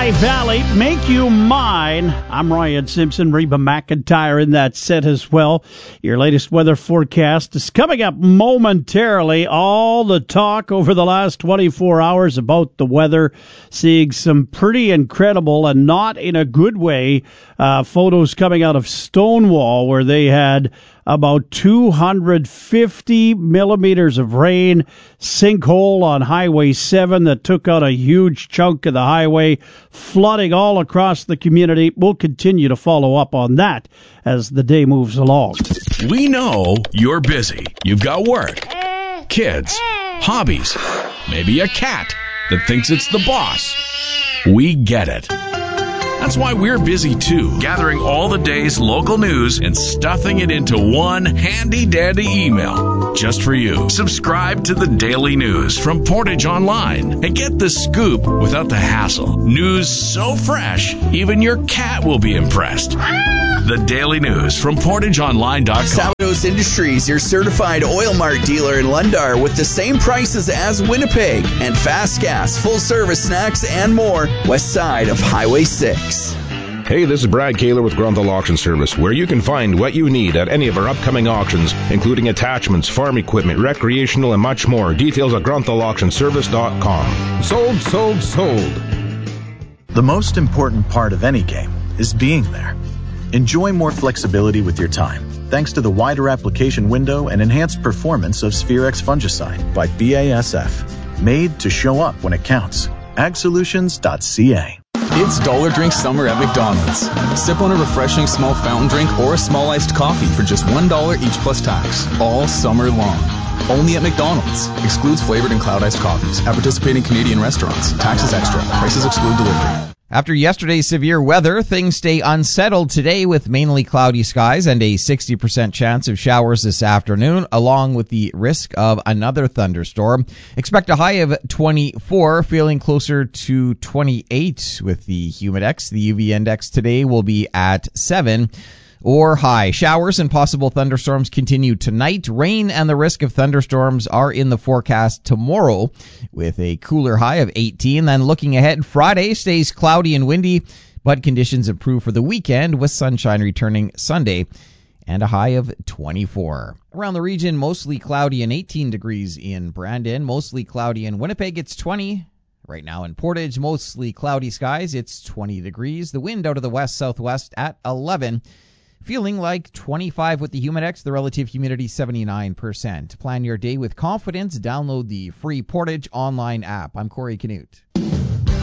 Lehigh Valley, Make You Mine. I'm Ryan Simpson, Reba McEntire in that set as well. Your latest weather forecast is coming up momentarily. All the talk over the last 24 hours about the weather, seeing some pretty incredible and not in a good way photos coming out of Stonewall where they had about 250 millimeters of rain, sinkhole on Highway 7 that took out a huge chunk of the highway, flooding all across the community. We'll continue to follow up on that as the day moves along. We know you're busy. You've got work, kids, hobbies, maybe a cat that thinks it's the boss. We get it. That's why we're busy too, gathering all the day's local news and stuffing it into one handy-dandy email just for you. Subscribe to the Daily News from Portage Online and get the scoop without the hassle. News so fresh, even your cat will be impressed. The Daily News from PortageOnline.com. Salvados Industries, your certified Oil Mart dealer in Lundar with the same prices as Winnipeg and fast gas, full service snacks and more west side of Highway 6. Hey, this is Brad Kaler with Grunthal Auction Service, where you can find what you need at any of our upcoming auctions, including attachments, farm equipment, recreational, and much more. Details at GrunthalAuctionService.com. Sold, sold, sold. The most important part of any game is being there. Enjoy more flexibility with your time, thanks to the wider application window and enhanced performance of Spherex fungicide by BASF. Made to show up when it counts. AgSolutions.ca. It's Dollar Drink Summer at McDonald's. Sip on a refreshing small fountain drink or a small iced coffee for just $1 each plus tax, all summer long. Only at McDonald's. Excludes flavored and cloud iced coffees. At participating Canadian restaurants. Taxes extra. Prices exclude delivery. After yesterday's severe weather, things stay unsettled today with mainly cloudy skies and a 60% chance of showers this afternoon, along with the risk of another thunderstorm. Expect a high of 24, feeling closer to 28 with the Humidex. The UV index today will be at 7 or high. Showers and possible thunderstorms continue tonight. Rain and the risk of thunderstorms are in the forecast tomorrow with a cooler high of 18. Then looking ahead, Friday stays cloudy and windy, but conditions improve for the weekend with sunshine returning Sunday and a high of 24. Around the region, mostly cloudy and 18 degrees in Brandon. Mostly cloudy in Winnipeg, it's 20. Right now in Portage, mostly cloudy skies, it's 20 degrees. The wind out of the west-southwest at 11. Feeling like 25 with the Humidex, the relative humidity 79%. Plan your day with confidence. Download the free Portage online app. I'm Corey Canute.